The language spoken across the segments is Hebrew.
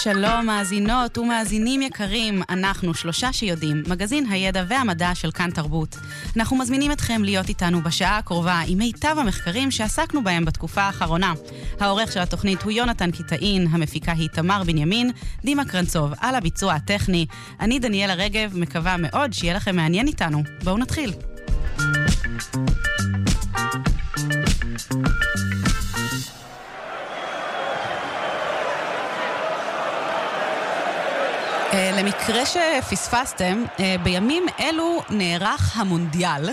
שלום מאזינות ומאזינים יקרים, אנחנו שלושה שיודעים, מגזין הידע והמדע של כאן תרבות. אנחנו מזמינים אתכם להיות איתנו בשעה הקרובה עם מיטב המחקרים שעסקנו בהם בתקופה האחרונה. העורך של התוכנית הוא יונתן קיטאין, המפיקה היא תמר בנימין, דימה קרנצוב על הביצוע הטכני. אני דניאלה רגב, מקווה מאוד שיהיה לכם מעניין איתנו. בואו נתחיל. למקרה שפספסתם, בימים אלו נערך המונדיאל,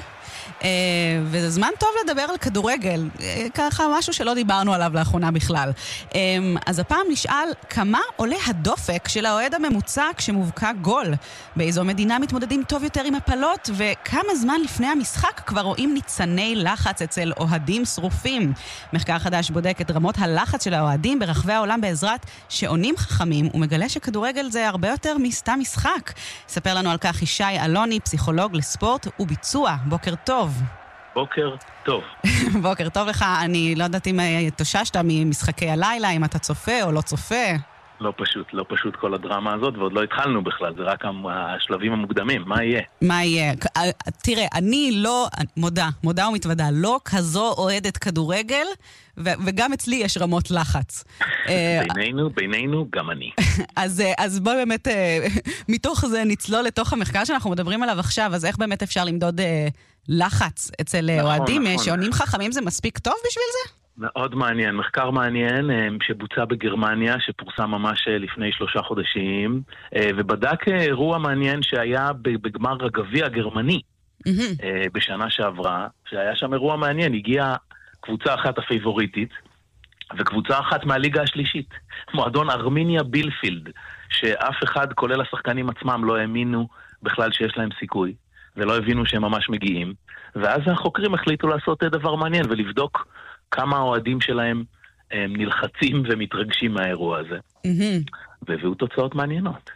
וזה זמן טוב לדבר על כדורגל, ככה משהו שלא דיברנו עליו לאחרונה בכלל. אז הפעם נשאל כמה עולה הדופק של האוהד הממוצע כשמובקע גול, באיזו מדינה מתמודדים טוב יותר עם הפלות, וכמה זמן לפני המשחק כבר רואים ניצני לחץ אצל אוהדים שרופים. מחקר חדש בודק את רמות הלחץ של האוהדים ברחבי העולם בעזרת שעונים חכמים, ומגלה שכדורגל זה הרבה יותר מסתם משחק. ספר לנו על כך ישי אלוני, פסיכולוג לספורט וביצוע. בוקר טוב. בוקר טוב. בוקר טוב לך. אני לא יודעת אם תוששת ממשחקי הלילה, אם אתה צופה או לא צופה. לא פשוט כל הדרמה הזאת, ועוד לא התחלנו בכלל, זה רק השלבים המוקדמים. מה יהיה? מה יהיה? תראה, אני לא, מודה ומתוודה, לא כזו אוהדת כדורגל, וגם אצלי יש רמות לחץ. בינינו, גם אני. אז בואי באמת, מתוך זה נצלול לתוך המחקר שאנחנו מדברים עליו עכשיו, אז איך באמת אפשר למדוד לחץ אצל אוהדים? שעונים חכמים זה מספיק טוב בשביל זה? מאוד מעניין, מחקר מעניין שבוצע בגרמניה, שפורסם ממש לפני 3 חודשים, ובדק אירוע מעניין שהיה בגמר הגביע הגרמני בשנה שעברה, שהיה שם אירוע מעניין, הגיעה קבוצה אחת הפייבוריטית, וקבוצה אחת מהליגה השלישית, מועדון ארמיניה בילפילד, שאף אחד, כולל השחקנים עצמם, לא האמינו בכלל שיש להם סיכוי, ולא הבינו שהם ממש מגיעים, ואז החוקרים החליטו לעשות דבר מעניין ולבדוק כמה האוהדים שלהם נלחצים ומתרגשים מהאירוע הזה. והביאו תוצאות מעניינות.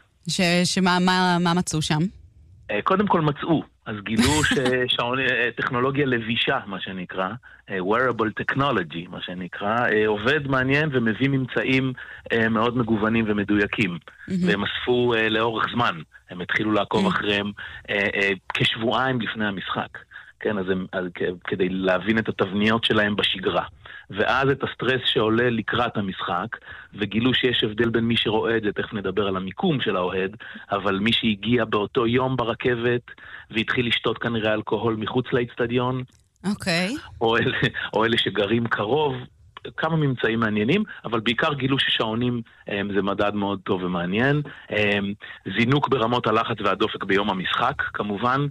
מה מצאו שם? קודם כל מצאו. אז גילו שטכנולוגיה לבישה, מה שנקרא, wearable technology, מה שנקרא, עובד מעניין ומביא ממצאים מאוד מגוונים ומדויקים. והם אספו לאורך זמן. הם התחילו לעקוב אחריהם כשבועיים לפני המשחק. כן, אז כדי להבין את התבניות שלהם בשגרה. ואז את הסטרס שעולה לקראת המשחק, וגילו שיש הבדל בין מי שרואה את זה, תכף נדבר על המיקום של האוהד, אבל מי שהגיע באותו יום ברכבת, והתחיל לשתות כנראה אלכוהול מחוץ לאצטדיון, או אלה שגרים קרוב, כמה ממצאים מעניינים, אבל בעיקר גילו ששעונים זה מדד מאוד טוב ומעניין. זינוק ברמות הלחץ והדופק ביום המשחק, כמובן,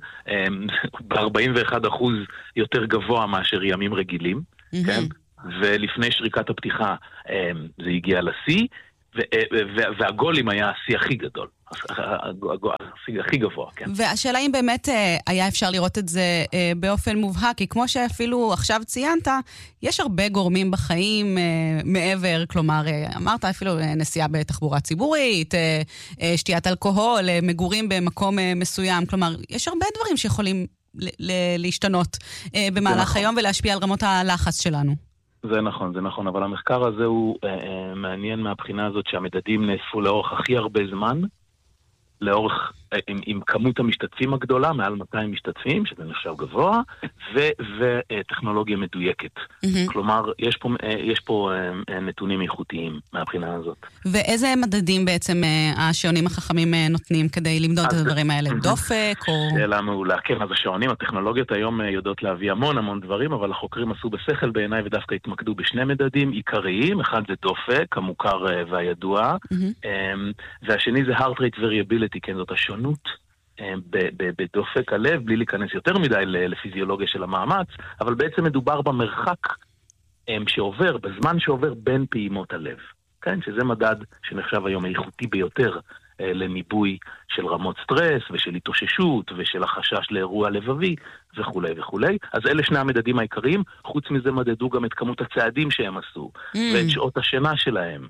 ב-41% יותר גבוה מאשר ימים רגילים, כן? ולפני שריקת הפתיחה זה הגיע לשיא, והגולים היה השיא הכי גדול, השיא הכי גבוה, כן. והשאלה אם באמת היה אפשר לראות את זה באופן מובהק, כי כמו שאפילו עכשיו ציינת, יש הרבה גורמים בחיים מעבר, כלומר, אמרת אפילו נסיעה בתחבורה ציבורית, שתיית אלכוהול, מגורים במקום מסוים, כלומר, יש הרבה דברים שיכולים להשתנות במהלך היום ולהשפיע על רמות הלחץ שלנו. זה נכון, אבל המחקר הזה הוא מעניין מהבחינה הזאת שהמדדים נאספו לאורך הכי הרבה זמן, לאורך, עם כמות המשתתפים הגדולה, מעל 200 משתתפים, שזה נחשב גבוה, וטכנולוגיה מדויקת. כלומר, יש פה נתונים איכותיים מהבחינה הזאת. ואיזה מדדים בעצם השעונים החכמים נותנים כדי למדוד את הדברים האלה? דופק או... שאלה מעולה. כן, אז השעונים, הטכנולוגיות היום יודעות להביא המון דברים, אבל החוקרים עשו בשכל בעיניי ודווקא התמקדו בשני מדדים עיקריים. אחד זה דופק, המוכר והידוע, והשני זה heart rate variability, כן, זאת השונות בדופק הלב, בלי להיכנס יותר מדי לפיזיולוגיה של המאמץ, אבל בעצם מדובר במרחק שעובר, בזמן שעובר בין פעימות הלב. כן, שזה מדד שנחשב היום איכותי ביותר לניבוי של רמות סטרס ושל התאוששות ושל החשש לאירוע לבבי וכו' וכו'. אז אלה שני המדדים העיקריים, חוץ מזה מדדו גם את כמות הצעדים שהם עשו ואת שעות השינה שלהם.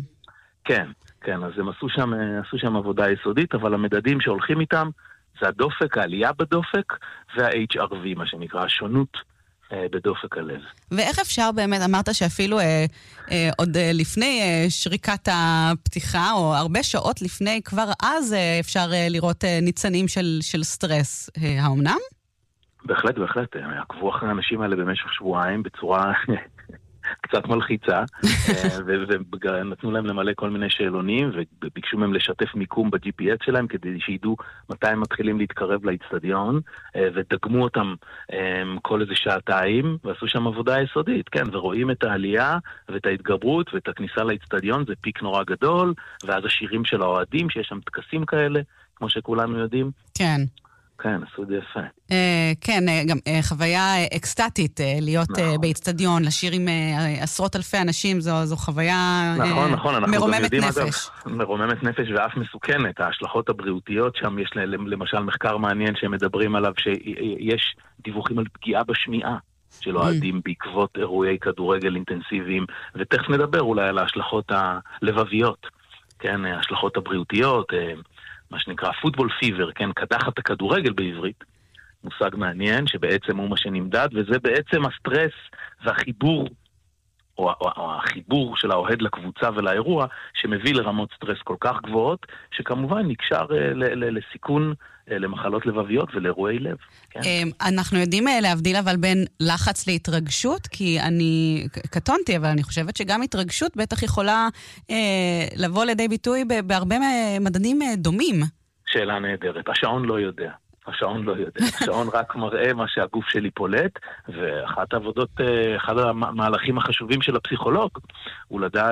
כן, אז הם עשו שם עבודה יסודית, אבל המדדים שהולכים איתם זה הדופק, העלייה בדופק וה-HRV, מה שנקרא, השונות בדופק הלב. ואיך אפשר באמת, אמרת שאפילו עוד לפני שריקת הפתיחה, או הרבה שעות לפני, כבר אז אפשר לראות ניצנים של סטרס. האומנם? בהחלט, בהחלט. עקבו אחרי האנשים האלה במשך שבועיים בצורה קצת מלחיצה, ונתנו להם למלא כל מיני שאלונים, וביקשו מהם לשתף מיקום ב-GPS שלהם, כדי שידעו מתי הם מתחילים להתקרב לאצטדיון, ודגמו אותם כל איזה שעתיים, ועשו שם עבודה יסודית, כן, ורואים את העלייה, ואת ההתגברות, ואת הכניסה לאצטדיון, זה פיק נורא גדול, ואז השירים של האוהדים, שיש שם תקסים כאלה, כמו שכולנו יודעים. כן. כן, עשו את זה יפה. כן, גם חוויה אקסטטית, להיות באצטדיון, לשיר עם עשרות אלפי אנשים, זו חוויה מרוממת נפש. מרוממת נפש ואף מסוכנת. ההשלכות הבריאותיות שם, יש למשל מחקר מעניין שהם מדברים עליו, שיש דיווחים על פגיעה בשמיעה של אוהדים בעקבות אירועי כדורגל אינטנסיביים, ותכף נדבר אולי על ההשלכות הלבביות, כן, ההשלכות הבריאותיות, מה שנקרא פוטבול פיבר, כן, קדחת הכדורגל בעברית, מושג מעניין שבעצם הוא מה שנמדד, וזה בעצם הסטרס והחיבור, או החיבור של האוהד לקבוצה ולאירוע, שמביא לרמות סטרס כל כך גבוהות, שכמובן נקשר לסיכון למחלות לבביות ולאירועי לב. כן? אנחנו יודעים להבדיל אבל בין לחץ להתרגשות, כי אני קטונתי, אבל אני חושבת שגם התרגשות בטח יכולה לבוא לידי ביטוי בהרבה מדדים דומים. שאלה נהדרת. השעון לא יודע. השעון רק מראה מה שהגוף שלי פולט, ואחת העבודות, אחד המהלכים החשובים של הפסיכולוג, הוא לדעת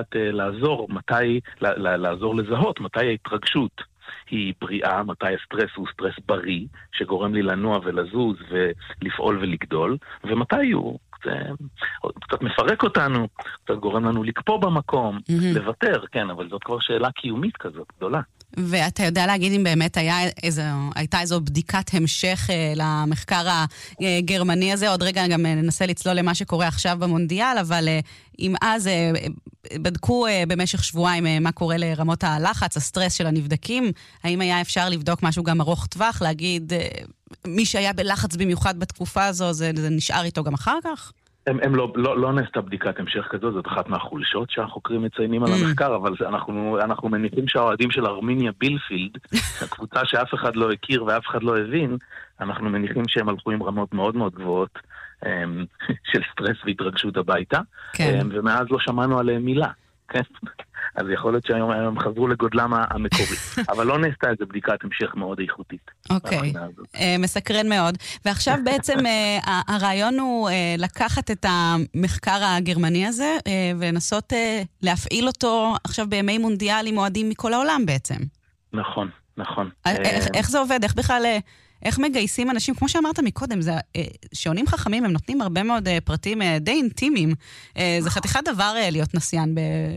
לעזור לזהות מתי ההתרגשות היא בריאה, מתי הסטרס הוא סטרס בריא, שגורם לי לנוע ולזוז ולפעול ולגדול, ומתי הוא קצת מפרק אותנו, קצת גורם לנו לקפוא במקום, לוותר, כן, אבל זאת כבר שאלה קיומית כזאת גדולה. ואתה יודע להגיד אם באמת הייתה איזו בדיקת המשך למחקר הגרמני הזה, עוד רגע גם ננסה לצלול למה שקורה עכשיו במונדיאל, אבל אם אז בדקו במשך שבועיים מה קורה לרמות הלחץ, הסטרס של הנבדקים, האם היה אפשר לבדוק משהו גם ארוך טווח, להגיד מי שהיה בלחץ במיוחד בתקופה הזו, זה נשאר איתו גם אחר כך? הם לא נעשתה בדיקת המשך כזו, זאת אחת מהחולשות שהחוקרים מציינים על המחקר, אבל אנחנו מניחים שהאוהדים של ארמיניה בילפילד, הקבוצה שאף אחד לא הכיר ואף אחד לא הבין, אנחנו מניחים שהם הלכו עם רמות מאוד מאוד גבוהות של סטרס והתרגשות הביתה, ומאז לא שמענו עליהם מילה. כן? אז יכול להיות שהיום הם חזרו לגודלם המקורי. אבל לא נעשתה איזו בדיקת המשך מאוד איכותית. אוקיי, מסקרן מאוד. ועכשיו בעצם הרעיון הוא לקחת את המחקר הגרמני הזה, ולנסות להפעיל אותו עכשיו בימי מונדיאל עם אוהדים מכל העולם בעצם. נכון, נכון. איך זה עובד? איך בכלל... איך מגייסים אנשים? כמו שאמרת מקודם, שעונים חכמים, הם נותנים הרבה מאוד פרטים די אינטימיים. זה חתיכת דבר להיות נסיין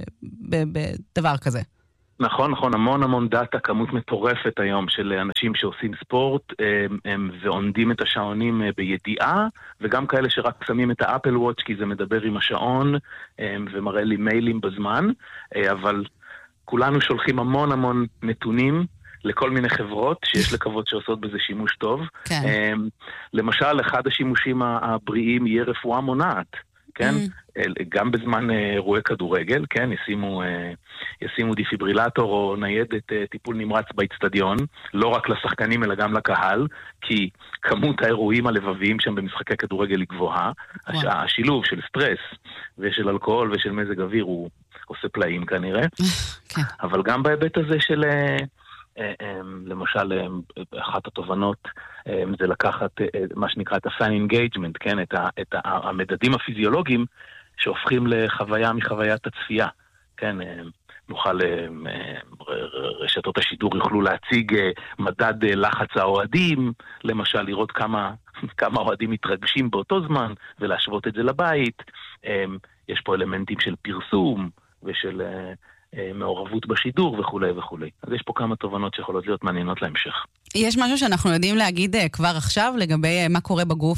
בדבר כזה. נכון, נכון. המון דאטה, כמות מטורפת היום של אנשים שעושים ספורט, ועונדים את השעונים בידיעה, וגם כאלה שרק שמים את האפל וואץ' כי זה מדבר עם השעון, ומראה לי מיילים בזמן, אבל כולנו שולחים המון נתונים, לכל מיני חברות שיש לקוות שעושות בזה שימוש טוב. כן. למשל, אחד השימושים הבריאים יהיה רפואה מונעת, כן? גם בזמן אירועי כדורגל, כן? ישימו דיפיברילטור או ניידת טיפול נמרץ באצטדיון, לא רק לשחקנים אלא גם לקהל, כי כמות האירועים הלבביים שם במשחקי כדורגל היא גבוהה. השילוב של סטרס ושל אלכוהול ושל מזג אוויר הוא עושה פלאים כנראה. כן. אבל גם בהיבט הזה של... למשל, אחת התובנות זה לקחת מה שנקרא את ה-fan engagement, כן? את המדדים הפיזיולוגיים שהופכים לחוויה מחוויית הצפייה, כן? נוכל, רשתות השידור יוכלו להציג מדד לחץ האוהדים, למשל לראות כמה אוהדים מתרגשים באותו זמן ולהשוות את זה לבית. יש פה אלמנטים של פרסום ושל... מעורבות בשידור וכולי וכולי. אז יש פה כמה תובנות שיכולות להיות מעניינות להמשך. יש משהו שאנחנו יודעים להגיד כבר עכשיו לגבי מה קורה בגוף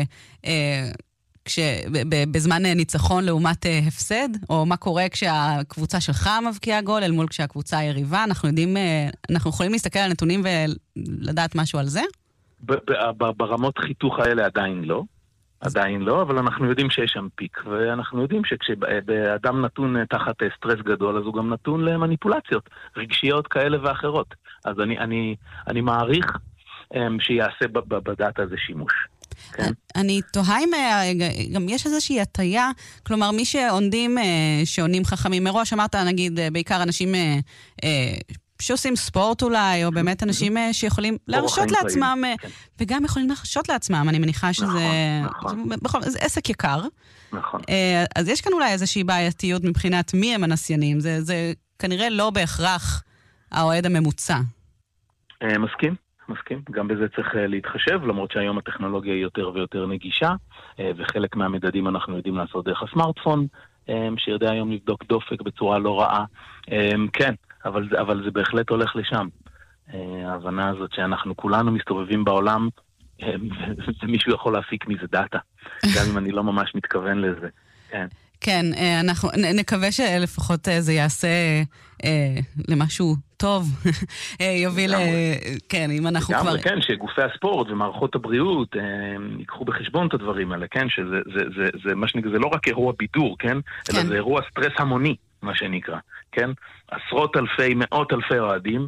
בזמן ניצחון לעומת הפסד, או מה קורה כשהקבוצה שלך מבקיעה גול אל מול כשהקבוצה היריבה? אנחנו יכולים להסתכל על נתונים ולדעת משהו על זה? ברמות חיתוך האלה עדיין לא. עדיין לא, אבל אנחנו יודעים שיש שם פיק, ואנחנו יודעים שכשאדם נתון תחת סטרס גדול, אז הוא גם נתון למניפולציות רגשיות כאלה ואחרות. אז אני מעריך שיעשה בדאטה הזה שימוש. כן. אני תוהה אם גם יש איזושהי הטיה, כלומר מי שעונים חכמים מראש, אמרת נגיד בעיקר אנשים שעושים ספורט אולי, או באמת אנשים שיכולים להרשות לעצמם, וגם יכולים להרשות לעצמם, אני מניחה שזה זה עסק יקר. נכון. אז יש כאן אולי איזושהי בעייתיות מבחינת מי הם הנסיינים, זה כנראה לא בהכרח האוהד הממוצע. מסכים. גם בזה צריך להתחשב, למרות שהיום הטכנולוגיה היא יותר ויותר נגישה, וחלק מהמדדים אנחנו יודעים לעשות דרך הסמארטפון, שיודע היום לבדוק דופק בצורה לא רעה. כן, אבל זה בהחלט הולך לשם. ההבנה הזאת שאנחנו כולנו מסתובבים בעולם, ומישהו יכול להפיק מזה דאטה, גם אם אני לא ממש מתכוון לזה. כן. כן, אנחנו נקווה שלפחות זה יעשה למשהו טוב, יוביל, כן, אם אנחנו כבר... כן, שגופי הספורט ומערכות הבריאות ייקחו בחשבון את הדברים האלה, כן, שזה לא רק אירוע בידור, כן, אלא זה אירוע סטרס המוני, מה שנקרא, כן, עשרות אלפי, מאות אלפי אוהדים,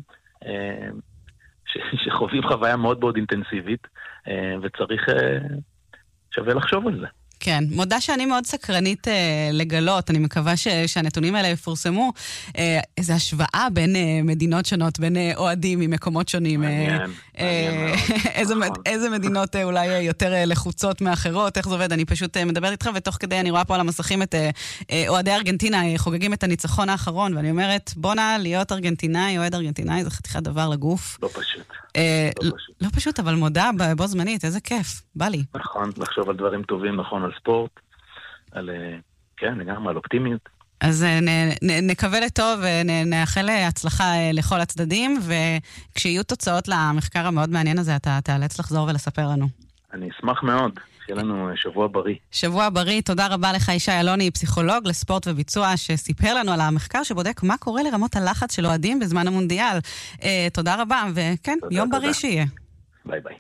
שחווים חוויה מאוד מאוד אינטנסיבית, וצריך שווה לחשוב על זה. כן, מודה שאני מאוד סקרנית לגלות, אני מקווה שהנתונים האלה יפורסמו, איזו השוואה בין מדינות שונות, בין אוהדים ממקומות שונים. מעניין מאוד. איזה מדינות אולי יותר לחוצות מאחרות, איך זה עובד? אני פשוט מדברת איתך, ותוך כדי אני רואה פה על המסכים את אוהדי ארגנטינה, חוגגים את הניצחון האחרון, ואני אומרת, בוא נע להיות ארגנטינאי, אוהד ארגנטינאי, זה חתיכת דבר לגוף. לא פשוט. לא פשוט, אבל מודה בו זמנית, איזה כיף, בא לי. נכון, לחשוב על דברים טובים, נכון, על ספורט, כן, לגמרי, על אופטימיות. אז נקווה לטוב ונאחל הצלחה לכל הצדדים, וכשיהיו תוצאות למחקר המאוד מעניין הזה, אתה תאלץ לחזור ולספר לנו. אני אשמח מאוד, שיהיה לנו שבוע בריא. שבוע בריא, תודה רבה לך ישי אלוני, פסיכולוג לספורט וביצוע, שסיפר לנו על המחקר שבודק מה קורה לרמות הלחץ של אוהדים בזמן המונדיאל. תודה רבה, וכן, יום בריא שיהיה. ביי ביי.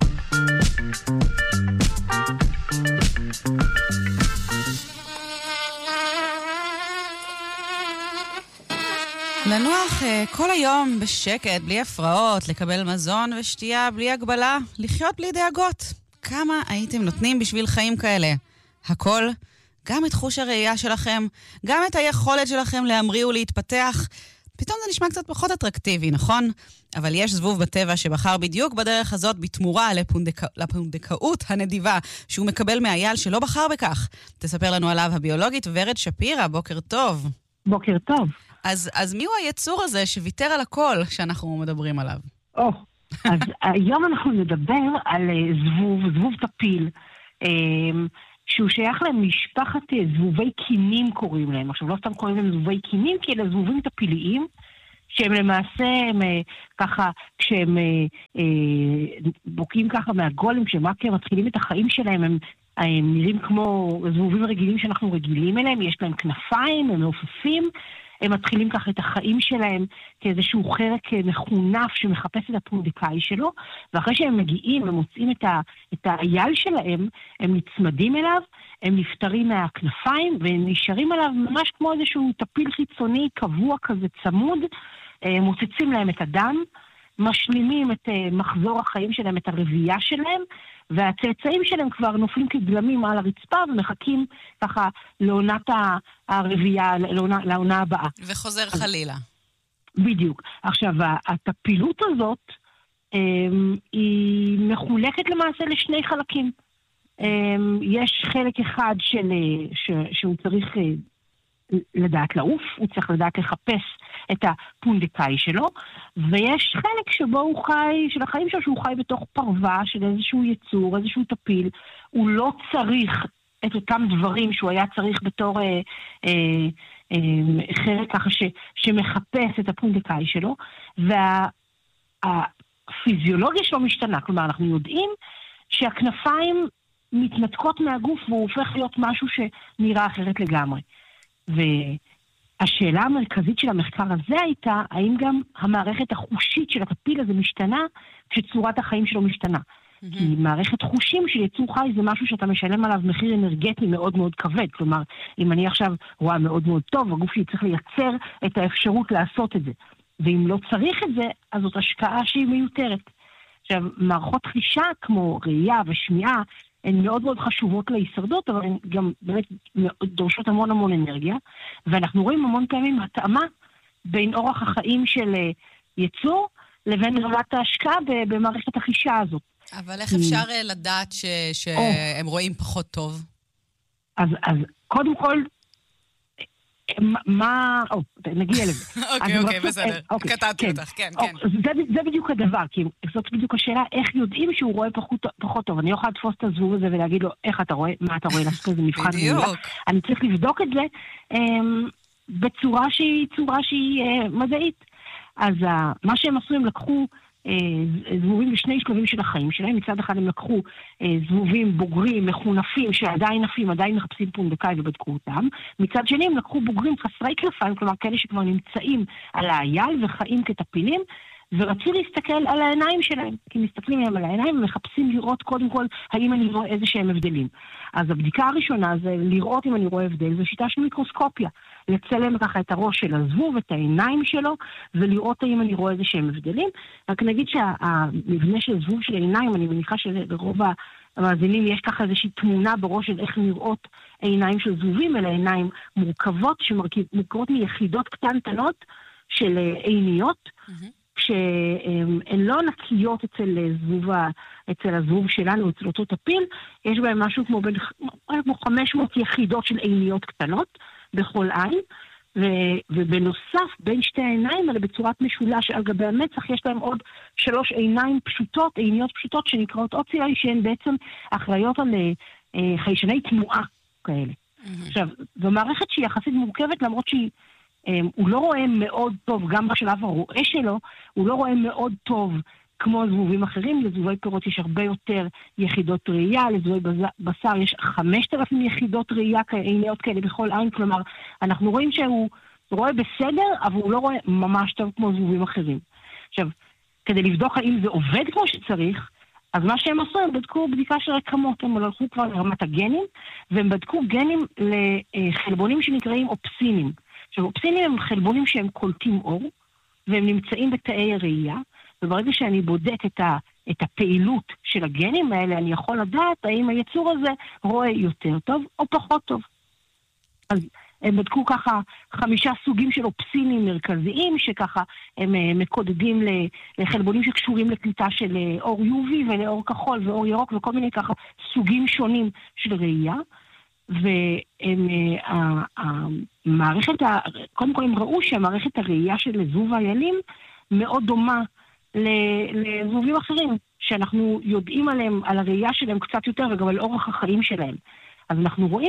לנוח כל היום בשקט, בלי הפרעות, לקבל מזון ושתייה בלי הגבלה, לחיות בלי דאגות. כמה הייתם נותנים בשביל חיים כאלה? הכל, גם את חוש הראייה שלכם, גם את היכולת שלכם להמריא ולהתפתח. פתאום זה נשמע קצת פחות אטרקטיבי, נכון? אבל יש זבוב בטבע שבחר בדיוק בדרך הזאת בתמורה לפונדקאות הנדיבה שהוא מקבל מהאייל שלא בחר בכך. תספר לנו עליו הביולוגית ורד שפירא, בוקר טוב. בוקר טוב. אז מי הוא היצור הזה שוויתר על הכל שאנחנו מדברים עליו? אז היום אנחנו נדבר על זבוב טפיל, שהוא שייך למשפחת זבובי קינים קוראים להם. עכשיו לא סתם קוראים להם זבובי קינים, כי אלה זבובים טפיליים, שהם למעשה, ככה, כשהם בוקעים ככה מהגולם, כשהם רק מתחילים את החיים שלהם, הם נראים כמו זבובים רגילים שאנחנו רגילים אליהם, יש להם כנפיים, הם מעופפים, הם מתחילים ככה את החיים שלהם כאיזשהו חרק מחונף שמחפש את הפונדקאי שלו, ואחרי שהם מגיעים ומוצאים את האייל שלהם, הם נצמדים אליו, הם נפטרים מהכנפיים, והם נשארים עליו ממש כמו איזשהו טפיל חיצוני קבוע כזה צמוד, מוצצים להם את הדם, משלימים את מחזור החיים שלהם, את הרבייה שלהם, והצאצאים שלהם כבר נופלים כגלמים על הרצפה ומחכים ככה לעונת הרבייה, לעונה הבאה. וחוזר חלילה. בדיוק. עכשיו, הטפילות הזאת היא מחולקת למעשה לשני חלקים. יש חלק אחד שהוא צריך לדעת לעוף, הוא צריך לדעת לחפש את הפונדקאי שלו, ויש חלק שבו הוא חי, של החיים שלו, שהוא חי בתוך פרווה של איזשהו יצור, איזשהו טפיל, הוא לא צריך את אותם דברים שהוא היה צריך בתור חלק ככה שמחפש את הפונדקאי שלו, והפיזיולוגיה שלו משתנה, כלומר אנחנו יודעים שהכנפיים מתנתקות מהגוף והוא הופך להיות משהו שנראה אחרת לגמרי. והשאלה המרכזית של המחקר הזה הייתה, האם גם המערכת החושית של הטפיל הזה משתנה כשצורת החיים שלו משתנה. כי מערכת חושים של יצור חי זה משהו שאתה משלם עליו מחיר אנרגטי מאוד מאוד כבד. כלומר, אם אני עכשיו רואה מאוד מאוד טוב, הגוף שלי צריך לייצר את האפשרות לעשות את זה. ואם לא צריך את זה, אז זאת השקעה שהיא מיותרת. עכשיו, מערכות חישה כמו ראייה ושמיעה, הן מאוד מאוד חשובות להישרדות, אבל הן גם באמת דורשות המון המון אנרגיה, ואנחנו רואים המון פעמים התאמה בין אורח החיים של יצור, לבין רמת ההשקעה במערכת החישה הזאת. אבל איך אפשר לדעת שהם רואים פחות טוב? אז קודם כל, נגיע לזה. אוקיי, בסדר. קטעתי אותך, כן. זה בדיוק הדבר, כי זאת בדיוק השאלה, איך יודעים שהוא רואה פחות טוב. אני לא יכולה לתפוס את הזבוב הזה ולהגיד לו, איך אתה רואה, מה אתה רואה, לעשות איזה מבחן. בדיוק. אני צריך לבדוק את זה בצורה שהיא מדעית. אז מה שהם עשו, הם לקחו זבובים בשני שלבים של החיים שלהם. מצד אחד הם לקחו זבובים בוגרים, מחונפים, שעדיין עפים, עדיין מחפשים פונדקאי ובדקו אותם. מצד שני הם לקחו בוגרים חסרי כנפיים, כלומר כאלה שכבר נמצאים על האייל וחיים כטפילים, ורצו להסתכל על העיניים שלהם, כי מסתכלים להם על העיניים ומחפשים לראות קודם כל האם אני רואה איזה שהם הבדלים. אז הבדיקה הראשונה זה לראות אם אני רואה הבדל, זו שיטה של מיקרוסקופיה. לצלם ככה את הראש של הזבוב, את העיניים שלו, ולראות האם אני רואה איזה שהם הבדלים. רק נגיד שהמבנה של זבוב של העיניים, אני מניחה שלרוב המאזינים יש ככה איזושהי תמונה בראש של איך נראות העיניים של זבובים, אלה עיניים מורכבות, שמורכבות מיחידות קטנטנות של עיניות, שהן לא נקיות אצל הזבוב שלנו, אצל אותו טפיל, יש בהם משהו כמו 500 יחידות של עיניות קטנות בכל עין, ובנוסף בין שתי העיניים האלה בצורת משולש על גבי המצח יש להם עוד 3 עיניים פשוטות, עיניות פשוטות שנקראות אוציאלי, שהן בעצם אחראיות על חיישני תנועה כאלה. עכשיו, זו מערכת שהיא יחסית מורכבת, למרות הוא לא רואה מאוד טוב, גם בשלב הרואה שלו, הוא לא רואה מאוד טוב כמו זבובים אחרים. לזבובי פירות יש הרבה יותר יחידות ראייה, לזבובי בשר יש 5,000 יחידות ראייה עיניות כאלה בכל עין, כלומר, אנחנו רואים שהוא רואה בסדר, אבל הוא לא רואה ממש טוב כמו זבובים אחרים. עכשיו, כדי לבדוק האם זה עובד כמו שצריך, אז מה שהם עשו, הם בדקו בדיקה של רקמות, הם הלכו כבר לרמת הגנים, והם בדקו גנים לחלבונים שנקראים אופסינים. עכשיו, אופסינים הם חלבונים שהם קולטים אור, והם נמצאים בתאי הראייה, וברגע שאני בודק את הפעילות של הגנים האלה, אני יכול לדעת האם היצור הזה רואה יותר טוב או פחות טוב. אז הם בדקו ככה 5 סוגים של אופסינים מרכזיים, שככה הם מקודדים לחלבונים שקשורים לקליטה של אור UV ולאור כחול ואור ירוק, וכל מיני ככה סוגים שונים של ראייה. קודם כל הם ראו שהמערכת הראייה של זבוב האיילים מאוד דומה לזבובים אחרים, שאנחנו יודעים עליהם, על הראייה שלהם קצת יותר, וגם על אורח החיים שלהם. אז אנחנו רואים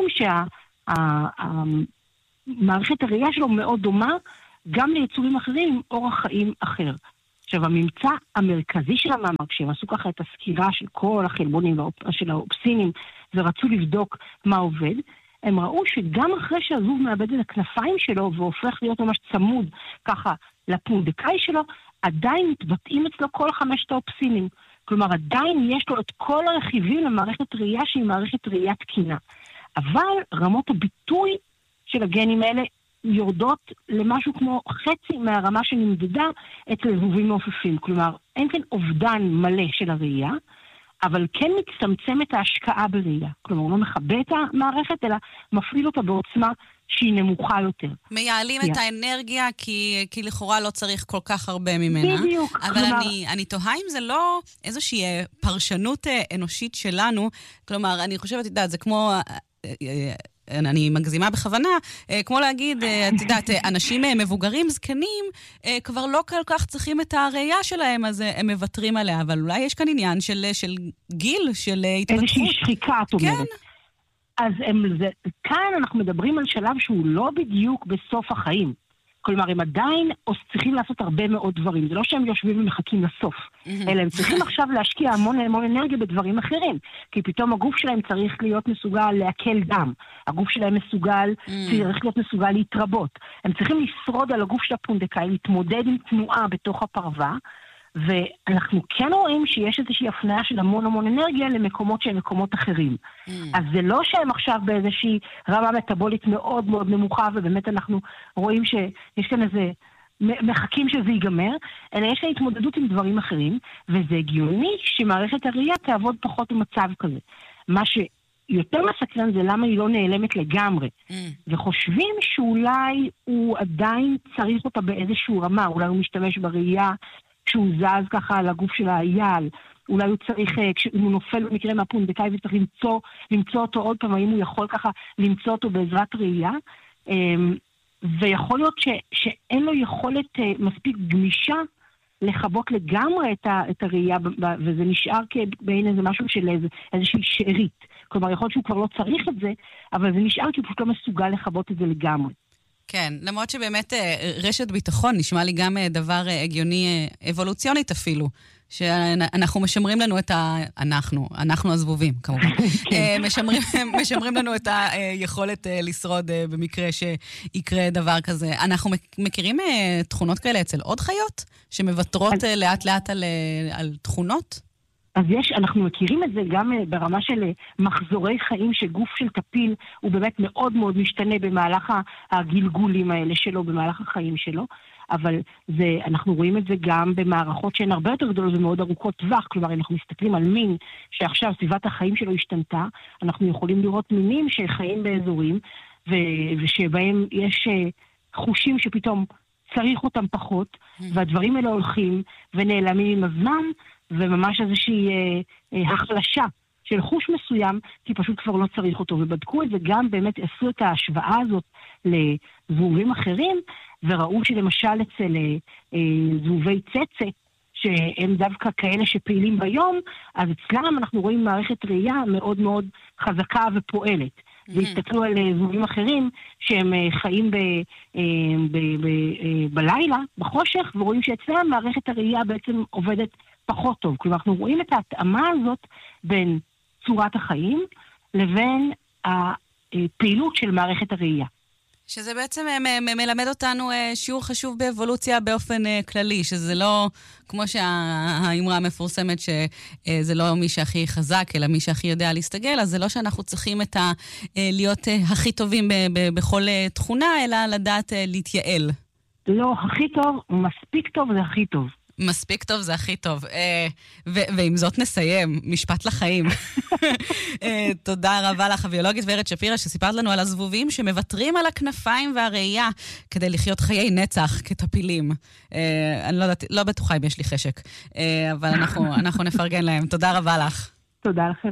שהמערכת הראייה שלו מאוד דומה גם ליצורים אחרים עם אורח חיים אחר. עכשיו, הממצא המרכזי של המאמר, כשהם עשו ככה את הסקירה של כל החלבונים של האופסינים, ורצו לבדוק מה עובד, הם ראו שגם אחרי שהזבוב מאבד את הכנפיים שלו, והופך להיות ממש צמוד ככה לפונדקאי שלו, עדיין מתבטאים אצלו כל 5 האופסינים. כלומר, עדיין יש לו את כל הרכיבים למערכת ראייה שהיא מערכת ראייה תקינה. אבל רמות הביטוי של הגנים האלה יורדות למשהו כמו חצי מהרמה שנמדדה אצל זבובים מעופפים. כלומר, אין כאן אובדן מלא של הראייה, אבל כן מצטמצמת ההשקעה בראייה. כלומר, הוא לא מכבה את המערכת, אלא מפעיל אותה בעוצמה שהיא נמוכה יותר. מייעלים את האנרגיה, כי לכאורה לא צריך כל כך הרבה ממנה. בדיוק. אבל אני תוהה אם זה לא איזושהי פרשנות אנושית שלנו. כלומר, אני חושבת, זה כמו... אני מגזימה בכוונה, כמו להגיד, את יודעת, אנשים מבוגרים, זקנים, כבר לא כל כך צריכים את הראייה שלהם, אז הם מוותרים עליה, אבל אולי יש כאן עניין של גיל, של התפתחות. איזושהי שחיקה, את אומרת. כן. אז כאן אנחנו מדברים על שלב שהוא לא בדיוק בסוף החיים. כלומר, הם עדיין צריכים לעשות הרבה מאוד דברים. זה לא שהם יושבים ומחכים לסוף, אלא הם צריכים עכשיו להשקיע המון אנרגיה בדברים אחרים. כי פתאום הגוף שלהם צריך להיות מסוגל להקל דם. הגוף שלהם צריך להיות מסוגל להתרבות. הם צריכים לשרוד על הגוף של הפונדקאי, להתמודד עם תנועה בתוך הפרווה, ואנחנו כן רואים שיש איזושהי הפניה של המון אנרגיה למקומות שהם מקומות אחרים. אז זה לא שהם עכשיו באיזושהי רמה מטאבולית מאוד מאוד נמוכה, ובאמת אנחנו רואים שיש כאן איזה מחכים שזה ייגמר, אלא יש לה התמודדות עם דברים אחרים, וזה הגיוני שמערכת הראייה תעבוד פחות במצב כזה. מה שיותר מסקרן זה למה היא לא נעלמת לגמרי. וחושבים שאולי הוא עדיין צריך אותה באיזשהו רמה, אולי הוא משתמש בראייה כשהוא זז ככה על הגוף של האייל, אולי הוא צריך, כשהוא נופל במקרה מהפונדקאי וצריך למצוא אותו עוד פעם, האם הוא יכול ככה למצוא אותו בעזרת ראייה, ויכול להיות שאין לו יכולת מספיק גמישה לחבות לגמרי את הראייה, וזה נשאר כבין איזה משהו של איזושהי שארית. כלומר, יכול להיות שהוא כבר לא צריך את זה, אבל זה נשאר כי הוא פשוט לא מסוגל לחבות את זה לגמרי. כן, למרות שבאמת רשת ביטחון נשמע לי גם דבר הגיוני אבולוציונית אפילו, שאנחנו משמרים לנו את אנחנו הזבובים כמובן, משמרים לנו את היכולת לשרוד במקרה שיקרה דבר כזה. אנחנו מכירים תכונות כאלה אצל עוד חיות שמוותרות לאט לאט על תכונות? אז אנחנו מכירים את זה גם ברמה של מחזורי חיים שגוף של טפיל הוא באמת מאוד מאוד משתנה במהלך הגלגולים האלה שלו, במהלך החיים שלו, אבל אנחנו רואים את זה גם במערכות שהן הרבה יותר גדולות ומאוד ארוכות טווח, כלומר אנחנו מסתכלים על מין שעכשיו סביבת החיים שלו השתנתה, אנחנו יכולים לראות מינים שחיים באזורים ושבהם יש חושים שפתאום צריך אותם פחות, והדברים האלה הולכים ונעלמים עם הזמן, וממש איזושהי החלשה של חוש מסוים, כי פשוט כבר לא צריך אותו. ובדקו את זה גם, באמת עשו את ההשוואה הזאת לזבובים אחרים, וראו שלמשל אצל זבובי צצה, שהם דווקא כאלה שפעילים ביום, אז אצלם אנחנו רואים מערכת ראייה מאוד מאוד חזקה ופועלת. והסתכלו על זבובים אחרים שהם חיים בלילה, בחושך, ורואים שאצלם מערכת הראייה בעצם עובדת פחות טוב. כלומר, אנחנו רואים את ההתאמה הזאת בין צורת החיים לבין הפעילות של מערכת הראייה. שזה בעצם מלמד אותנו שיעור חשוב באבולוציה באופן כללי, שזה לא, כמו שהאמרה המפורסמת, שזה לא מי שהכי חזק, אלא מי שהכי יודע להסתגל, אז זה לא שאנחנו צריכים להיות הכי טובים בכל תכונה, אלא לדעת להתייעל. לא, הכי טוב, מספיק טוב זה הכי טוב. מספיק טוב זה הכי טוב. ועם זאת נסיים, משפט לחיים. תודה רבה לך, הביולוגית ורד שפירא, שסיפרת לנו על הזבובים שמוותרים על הכנפיים והראייה כדי לחיות חיי נצח כטפילים. אני לא בטוחה אם יש לי חשק, אבל אנחנו נפרגן להם. תודה רבה לך. תודה לכם.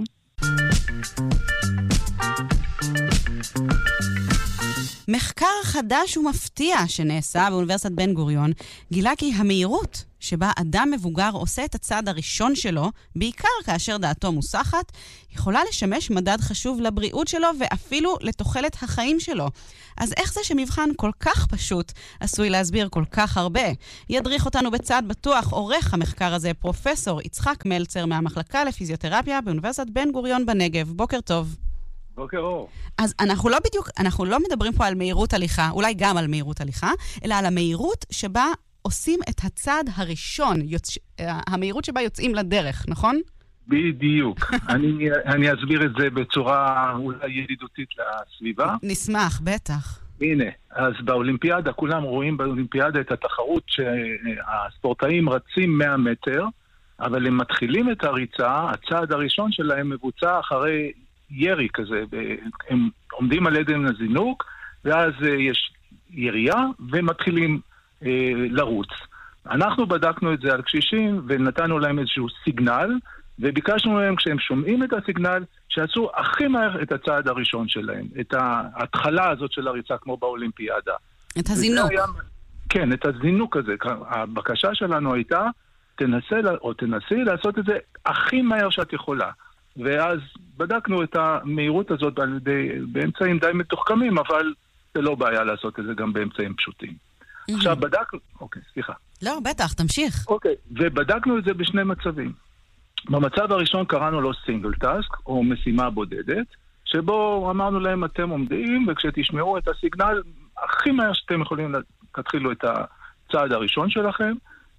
מחקר חדש ומפתיע שנעשה באוניברסיטת בן גוריון גילה כי המהירות שבה אדם מבוגר עושה את הצעד הראשון שלו, בעיקר כאשר דעתו מוסחת, יכולה לשמש מדד חשוב לבריאות שלו ואפילו לתוחלת החיים שלו. אז איך זה שמבחן כל כך פשוט עשוי להסביר כל כך הרבה? ידריך אותנו בצעד בטוח עורך המחקר הזה פרופסור יצחק מלצר מהמחלקה לפיזיותרפיה באוניברסיטת בן גוריון בנגב. בוקר טוב. בוקר אור. אז אנחנו לא מדברים פה על מהירות הליכה, אולי גם על מהירות הליכה, אלא על המהירות שבה עושים את הצעד הראשון, המהירות שבה יוצאים לדרך, נכון? בדיוק. אני אסביר את זה בצורה אולי ידידותית לסביבה. נשמח, בטח. הנה, אז באולימפיאדה, כולם רואים באולימפיאדה את התחרות שהספורטאים רצים 100 מטר, אבל הם מתחילים את הריצה, הצעד הראשון שלהם מבוצע אחרי ירי כזה, הם עומדים על עדן הזינוק, ואז יש ירייה ומתחילים לרוץ. אנחנו בדקנו את זה על קשישים ונתנו להם איזשהו סיגנל, וביקשנו להם כשהם שומעים את הסיגנל שעשו הכי מהר את הצעד הראשון שלהם, את ההתחלה הזאת של הריצה כמו באולימפיאדה. את הזינוק. כן, את הזינוק הזה. הבקשה שלנו הייתה, תנסי לעשות את זה הכי מהר שאת יכולה. ואז בדקנו את המהירות הזאת באמצעים די מתוחכמים, אבל זה לא בעיה לעשות את זה גם באמצעים פשוטים. עכשיו בדקנו, סליחה. לא, בטח, תמשיך. ובדקנו את זה בשני מצבים. במצב הראשון קראנו לו סינגל טאסק, או משימה בודדת, שבו אמרנו להם אתם עומדים, וכשתשמעו את הסיגנל, הכי מהר שאתם יכולים תתחילו את הצעד הראשון שלכם,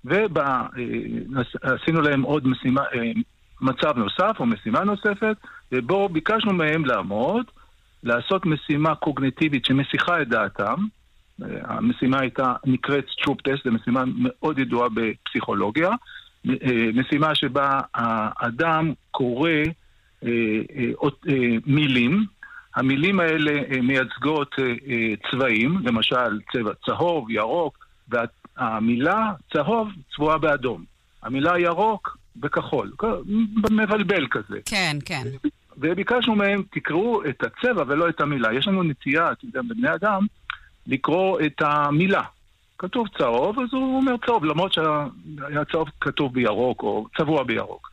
ועשינו להם עוד מצב נוסף או משימה נוספת, ובו ביקשנו מהם לעשות משימה קוגניטיבית שמסיחה את דעתם. המשימה נקראת סטרופ טסט, זו משימה מאוד ידועה בפסיכולוגיה, משימה שבה האדם קורא מילים, המילים האלה מייצגות צבעים, למשל צבע צהוב, ירוק, והמילה צהוב צבועה באדום, המילה ירוק בכחול, מבלבל כזה. כן, כן. וביקשנו מהם, תקראו את הצבע ולא את המילה. יש לנו נטייה, בבני אדם, לקרוא את המילה. כתוב צהוב, אז הוא אומר צהוב, למרות שהיה צהוב כתוב בירוק או צבוע בירוק.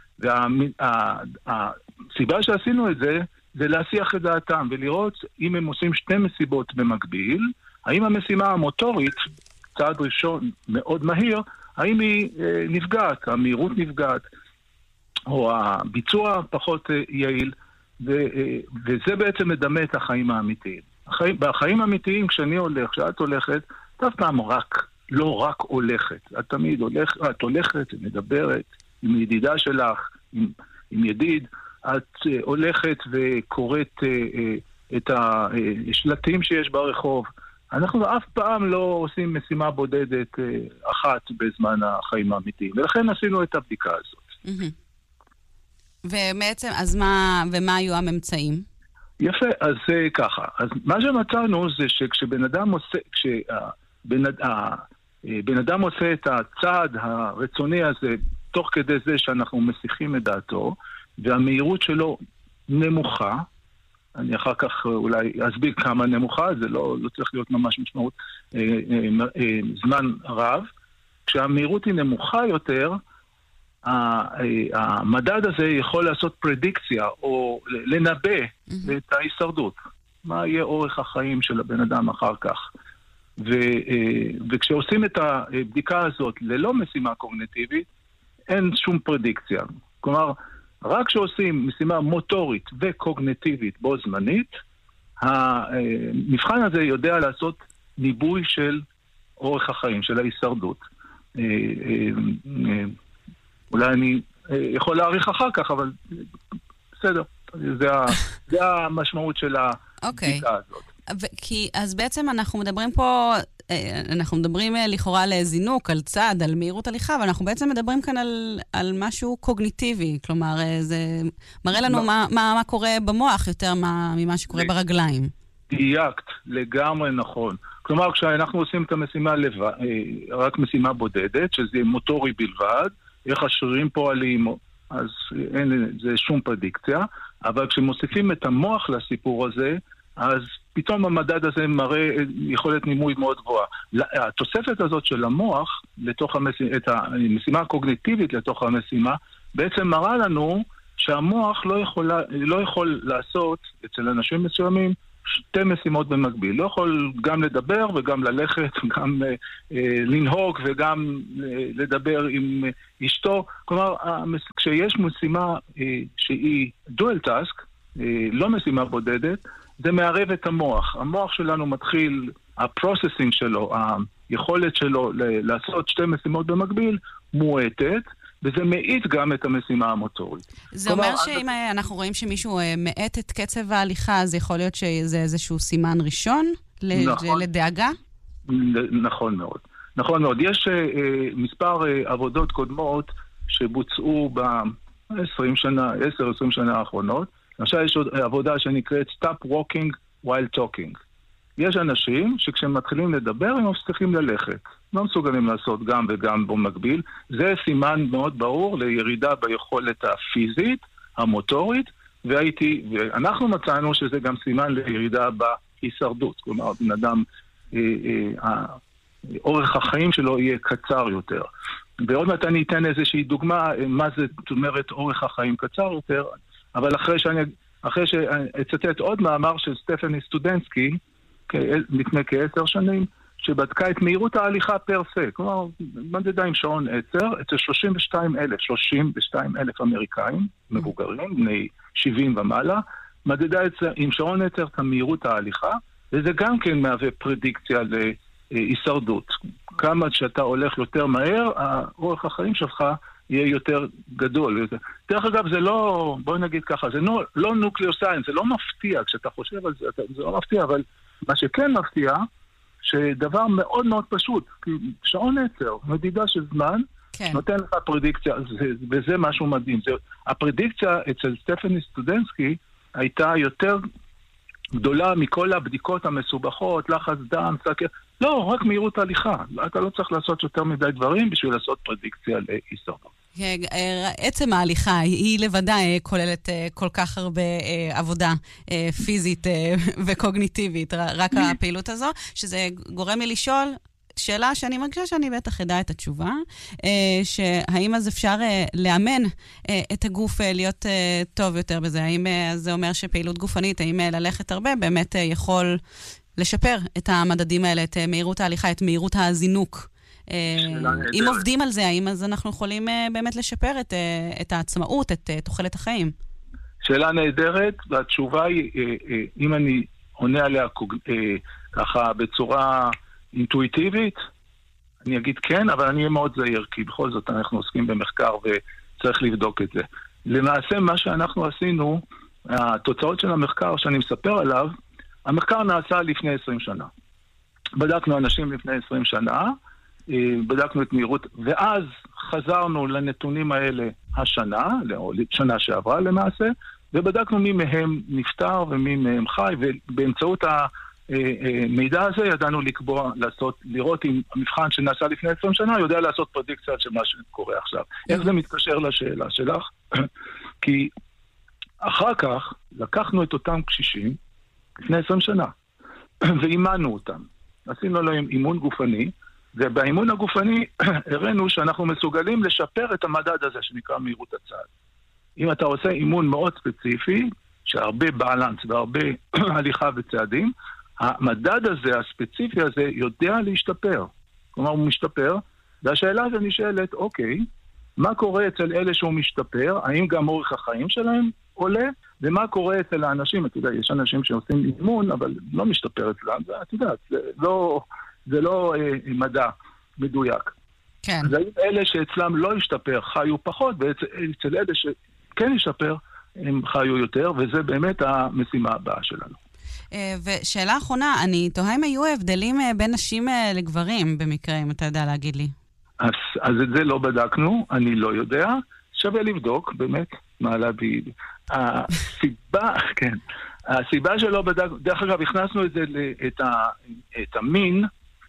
והסיבה שעשינו את זה, זה להסיח את דעתם ולראות אם הם עושים שתי מסיבות במקביל, האם המשימה המוטורית, צעד ראשון מאוד מהיר, האם היא נפגעת, המהירות נפגעת, או הביצוע פחות יעיל, וזה בעצם מדמה את החיים האמיתיים. בחיים האמיתיים, כשאני הולך, כשאת הולכת, את אף פעם לא רק הולכת. את תמיד הולכת, מדברת עם ידידה שלך, עם ידיד, את הולכת וקוראת את השלטים שיש ברחוב. אנחנו אף פעם לא עושים משימה בודדת אחת בזמן החיים האמיתיים, ולכן עשינו את הבדיקה הזאת. ובעצם, ומה היו הממצאים? יפה, אז ככה. אז מה שמצאנו זה כשבן אדם עושה את הצעד הרצוני הזה, תוך כדי זה שאנחנו מסיחים את דעתו, והמהירות שלו נמוכה, אני אחר כך אולי אסביר כמה נמוכה, זה לא צריך להיות ממש משמעות זמן רב. כשהמהירות היא נמוכה יותר, המדד הזה יכול לעשות פרדיקציה או לנבא את ההישרדות. מה יהיה אורך החיים של הבן אדם אחר כך. וכשעושים את הבדיקה הזאת ללא משימה קוגניטיבית, אין שום פרדיקציה. כלומר, רק כשעושים משימה מוטורית וקוגניטיבית בו זמנית, המבחן הזה יודע לעשות ניבוי של אורך החיים, של ההישרדות. אולי אני יכול להעריך אחר כך, אבל בסדר. זה המשמעות של הבדיקה הזאת. אז בעצם אנחנו מדברים פה, אנחנו מדברים לכאורה על זינוק, על צעד, על מהירות הליכה, ואנחנו בעצם מדברים כאן על משהו קוגניטיבי. כלומר, זה מראה לנו מה קורה במוח יותר ממה שקורה ברגליים. דייקת, לגמרי נכון. כלומר, כשאנחנו עושים את המשימה רק משימה בודדת, שזה מוטורי בלבד, איך השרירים פועלים, אז אין זה שום פרדיקציה, אבל כשמוסיפים את המוח לסיפור הזה, אז פתאום המדד הזה מראה יכולת נימוי מאוד גבוהה. התוספת הזאת של המוח, את המשימה הקוגניטיבית לתוך המשימה, בעצם מראה לנו שהמוח לא יכול לעשות אצל אנשים מסוימים שתי משימות במקביל. לא יכול גם לדבר וגם ללכת, גם לנהוג וגם לדבר עם אשתו. כלומר, כשיש משימה שהיא dual task, לא משימה בודדת, זה מערב את המוח. המוח שלנו מתחיל, הפרוססינג שלו, היכולת שלו לעשות שתי משימות במקביל, מועטת, וזה מאית גם את המשימה המוטורית. זה אומר שאם אנחנו רואים שמישהו מאט את קצב ההליכה, אז יכול להיות שזה איזשהו סימן ראשון לדאגה? נכון מאוד. נכון מאוד. יש מספר עבודות קודמות שבוצעו ב-10-20 שנה האחרונות. למשל יש עוד עבודה שנקראת Stop Walking While Talking. יש אנשים שכשהם מתחילים לדבר הם מפסיקים ללכת. לא מסוגלים לעשות גם וגם במקביל. זה סימן מאוד ברור לירידה ביכולת הפיזית, המוטורית, ואנחנו מצאנו שזה גם סימן לירידה בהישרדות. כלומר, בן אדם, אורך החיים שלו יהיה קצר יותר. ועוד מעט אני אתן איזושהי דוגמה מה זה זאת אומרת אורך החיים קצר יותר, אבל אחרי שאצטט עוד מאמר של סטפני סטודנסקי, לפני כ10 שנים, שבדקה את מהירות ההליכה פר סה. כלומר, מדדה עם שעון עצר, אצל 32,000 אמריקאים, מבוגרים, בני 70 ומעלה, מדדה עם שעון עצר את מהירות ההליכה, וזה גם כן מהווה פרדיקציה הישרדות. כמה שאתה הולך יותר מהר, אורך החיים שלך יהיה יותר גדול. דרך אגב, זה לא, בואי נגיד ככה, זה לא נוקליאר סיינס, זה לא מפתיע, כשאתה חושב על זה, זה לא מפתיע, אבל מה שכן מפתיע, שדבר מאוד מאוד פשוט, כי שעון עצר, מדידה של זמן, כן. נותן לך פרדיקציה, וזה משהו מדהים. הפרדיקציה אצל סטפני סטודנסקי הייתה יותר גדולה מכל הבדיקות המסובכות, לחץ דם, סקר, לא, רק מהירות ההליכה. אתה לא צריך לעשות יותר מדי דברים בשביל לעשות פרדיקציה להישרדות. עצם ההליכה היא לבדה כוללת כל כך הרבה עבודה פיזית וקוגניטיבית, רק הפעילות הזו, שזה גורם לי לשאול שאלה שאני מרגישה שאני בטח ידע את התשובה, שהאם אז אפשר לאמן את הגוף להיות טוב יותר בזה? האם זה אומר שפעילות גופנית, האם ללכת הרבה באמת יכול לשפר את המדדים האלה, את מהירות ההליכה, את מהירות הזינוק? אם עובדים על זה, האם אז אנחנו יכולים באמת לשפר את העצמאות, את תוחלת החיים? שאלה נהדרת, והתשובה היא, אם אני עונה עליה ככה בצורה אינטואיטיבית, אני אגיד כן, אבל אני אהיה מאוד זהיר, כי בכל זאת אנחנו עוסקים במחקר וצריך לבדוק את זה. למעשה מה שאנחנו עשינו, התוצאות של המחקר שאני מספר עליו, המחקר נעשה לפני 20 שנה. בדקנו אנשים לפני 20 שנה, בדקנו את מהירות, ואז חזרנו לנתונים האלה השנה, או שנה שעברה למעשה, ובדקנו מי מהם נפטר ומי מהם חי, ובאמצעות המידע הזה ידענו לראות אם המבחן שנעשה לפני 20 שנה יודע לעשות פרדיקציה של מה שקורה עכשיו. איך זה מתקשר לשאלה שלך? כי אחר כך לקחנו את אותם קשישים לפני 20 שנה, ואימנו אותם. עשינו להם אימון גופני, ובאימון הגופני הראינו שאנחנו מסוגלים לשפר את המדד הזה שנקרא מהירות הצעד. אם אתה עושה אימון מאוד ספציפי, שהרבה בלנס והרבה הליכה וצעדים, המדד הזה, הספציפי הזה, יודע להשתפר. כלומר, הוא משתפר, והשאלה הזו נשאלת, אוקיי, מה קורה אצל אלה שהוא משתפר? האם גם אורך החיים שלהם עולה? ומה קורה אצל האנשים? אתה יודע, יש אנשים שעושים אימון, אבל לא משתפר אצלם. אתה יודע, זה לא מדע מדויק. כן. אז אלה שאצלם לא השתפר חיו פחות, ואצל אלה שכן השתפר, הם חיו יותר, וזה באמת המשימה הבאה שלנו. ושאלה אחרונה, אני תוהה אם היו הבדלים בין נשים לגברים במקרה, אם אתה יודע להגיד לי. אז את זה לא בדקנו, אני לא יודע. שווה לבדוק, באמת, מעלה בי. הסיבה שלא בדקנו, דרך אגב, הכנסנו את זה, את המין,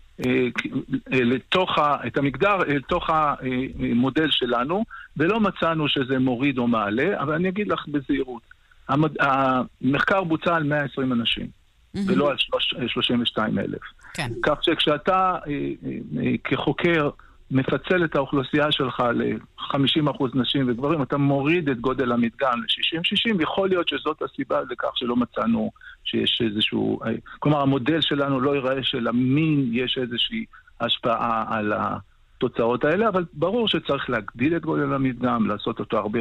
את המגדר, לתוך המודל שלנו, ולא מצאנו שזה מוריד או מעלה, אבל אני אגיד לך בזהירות. המחקר בוצע על 120 אנשים, ולא על 32,000. כן. כך שכשאתה כחוקר מפצל את האוכלוסייה שלך ל-50% נשים וגברים, אתה מוריד את גודל המדגם ל-60-60, יכול להיות שזאת הסיבה לכך שלא מצאנו שיש איזשהו... כלומר, המודל שלנו לא ייראה שלמין יש איזושהי השפעה על התוצאות האלה, אבל ברור שצריך להגדיל את גודל המדגם, לעשות אותו הרבה